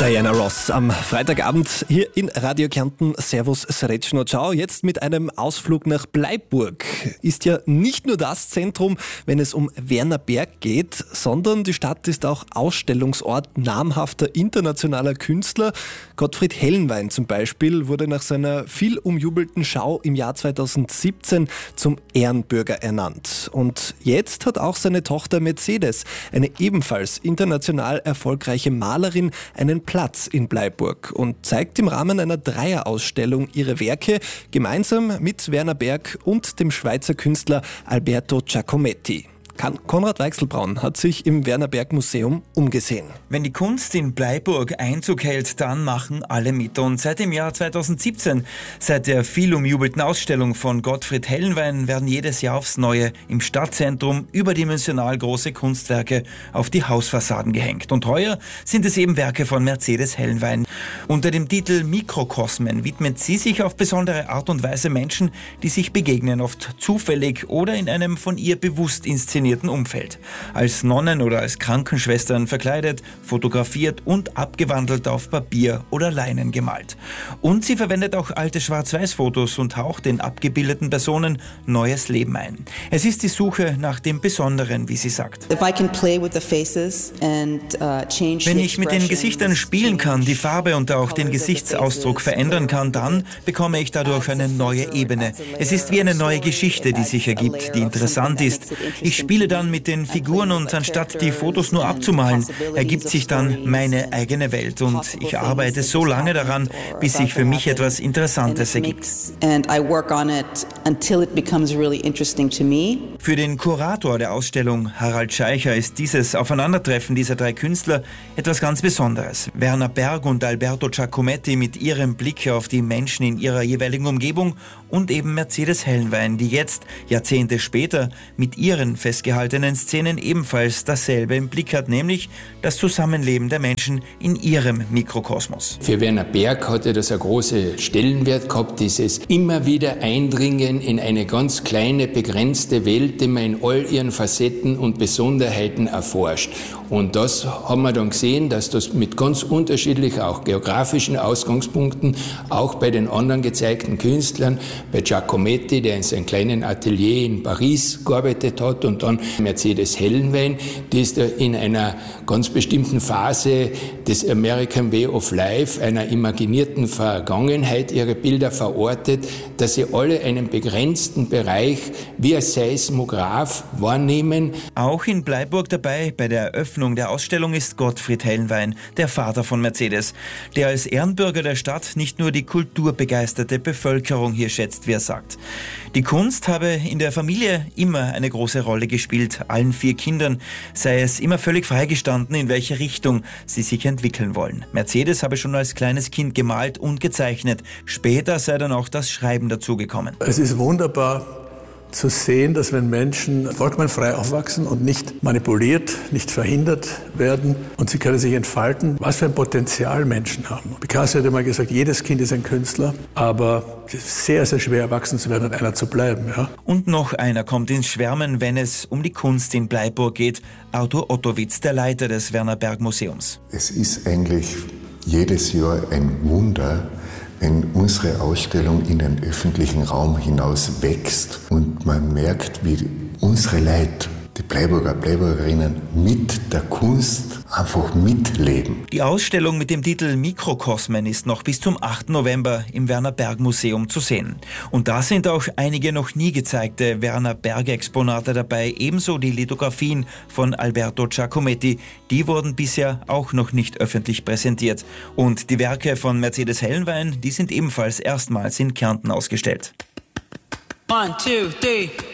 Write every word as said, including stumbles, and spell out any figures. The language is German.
Diana Ross am Freitagabend hier in Radio Kärnten. Servus, Srečno, ciao. Jetzt mit einem Ausflug nach Bleiburg. Ist ja nicht nur das Zentrum, wenn es um Werner Berg geht, sondern die Stadt ist auch Ausstellungsort namhafter internationaler Künstler. Gottfried Helnwein zum Beispiel wurde nach seiner viel umjubelten Schau im Jahr zweitausendsiebzehn zum Ehrenbürger ernannt. Und jetzt hat auch seine Tochter Mercedes, eine ebenfalls international erfolgreiche Malerin, einen Platz in Bleiburg und zeigt im Rahmen einer Dreierausstellung ihre Werke gemeinsam mit Werner Berg und dem Schweizer Künstler Alberto Giacometti. Konrad Weichselbraun hat sich im Werner Berg Museum umgesehen. Wenn die Kunst in Bleiburg Einzug hält, dann machen alle mit. Und seit dem Jahr zweitausendsiebzehn, seit der viel umjubelten Ausstellung von Gottfried Helnwein, werden jedes Jahr aufs Neue im Stadtzentrum überdimensional große Kunstwerke auf die Hausfassaden gehängt. Und heuer sind es eben Werke von Mercedes Helnwein. Unter dem Titel Mikrokosmen widmet sie sich auf besondere Art und Weise Menschen, die sich begegnen, oft zufällig oder in einem von ihr bewusst inszenierten Umfeld. Als Nonnen oder als Krankenschwestern verkleidet, fotografiert und abgewandelt auf Papier oder Leinen gemalt. Und sie verwendet auch alte Schwarz-Weiß-Fotos und haucht den abgebildeten Personen neues Leben ein. Es ist die Suche nach dem Besonderen, wie sie sagt. Wenn ich mit den Gesichtern spielen kann, die Farbe und auch den Gesichtsausdruck verändern kann, dann bekomme ich dadurch eine neue Ebene. Es ist wie eine neue Geschichte, die sich ergibt, die interessant ist. Ich spiele dann mit den Figuren und anstatt die Fotos nur abzumalen, ergibt sich dann meine eigene Welt und ich arbeite so lange daran, bis sich für mich etwas Interessantes ergibt. Für den Kurator der Ausstellung, Harald Scheicher, ist dieses Aufeinandertreffen dieser drei Künstler etwas ganz Besonderes. Werner Berg und Alberto Giacometti mit ihrem Blick auf die Menschen in ihrer jeweiligen Umgebung und eben Mercedes Helnwein, die jetzt, Jahrzehnte später, mit ihren festgehaltenen Szenen ebenfalls dasselbe im Blick hat, nämlich das Zusammenleben der Menschen in ihrem Mikrokosmos. Für Werner Berg hatte das einen großen Stellenwert gehabt, dieses immer wieder Eindringen in eine ganz kleine, begrenzte Welt, die man in all ihren Facetten und Besonderheiten erforscht. Und das haben wir dann gesehen, dass das mit ganz unterschiedlichen, auch geografischen Ausgangspunkten, auch bei den anderen gezeigten Künstlern, bei Giacometti, der in seinem kleinen Atelier in Paris gearbeitet hat, und dann Mercedes Helnwein, die ist in einer ganz bestimmten Phase des American Way of Life, einer imaginierten Vergangenheit, ihre Bilder verortet, dass sie alle einen begrenzten Bereich wie ein Seismograph wahrnehmen. Auch in Bleiburg dabei bei der Eröffnung der Ausstellung ist Gottfried Helnwein, der Vater von Mercedes, der als Ehrenbürger der Stadt nicht nur die kulturbegeisterte Bevölkerung hier schätzt, wie er sagt. Die Kunst habe in der Familie immer eine große Rolle gespielt. Allen vier Kindern sei es immer völlig freigestanden, in welche Richtung sie sich entwickeln wollen. Mercedes habe schon als kleines Kind gemalt und gezeichnet. Später sei dann auch das Schreiben dazugekommen. Es ist wunderbar zu sehen, dass wenn Menschen vollkommen frei aufwachsen und nicht manipuliert, nicht verhindert werden und sie können sich entfalten, was für ein Potenzial Menschen haben. Picasso hat immer gesagt, jedes Kind ist ein Künstler, aber es ist sehr, sehr schwer erwachsen zu werden und einer zu bleiben. Ja? Und noch einer kommt ins Schwärmen, wenn es um die Kunst in Bleiburg geht. Arthur Ottowitz, der Leiter des Werner Berg Museums. Es ist eigentlich jedes Jahr ein Wunder, wenn unsere Ausstellung in den öffentlichen Raum hinaus wächst und man merkt, wie unsere Leute, die Bleiburger, Bleiburgerinnen mit der Kunst einfach mitleben. Die Ausstellung mit dem Titel Mikrokosmen ist noch bis zum achten November im Werner Berg Museum zu sehen. Und da sind auch einige noch nie gezeigte Werner Berg Exponate dabei, ebenso die Lithografien von Alberto Giacometti. Die wurden bisher auch noch nicht öffentlich präsentiert. Und die Werke von Mercedes Helnwein, die sind ebenfalls erstmals in Kärnten ausgestellt. One, two, three.